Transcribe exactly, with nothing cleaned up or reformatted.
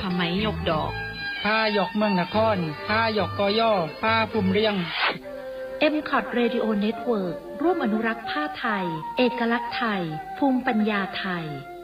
ผ้าไหมยกดอกผ้าหยกเมืองนครผ้าหยกกอย่อผ้าภูมิเรียงเอ็ม คอท Radio Network ร่วมอนุรักษ์ผ้าไทยเอกลักษณ์ไทยภูมิปัญญาไทย